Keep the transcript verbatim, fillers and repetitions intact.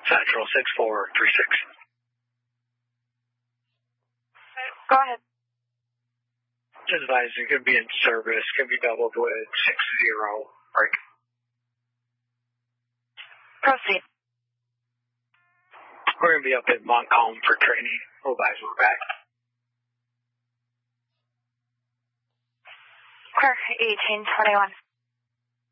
Central six four three six. Go ahead. Just advise you could be in service, could be doubled with six zero. Break. Proceed. We're going to be up at Montcalm for training. We'll advise we're back. Clear eighteen twenty-one.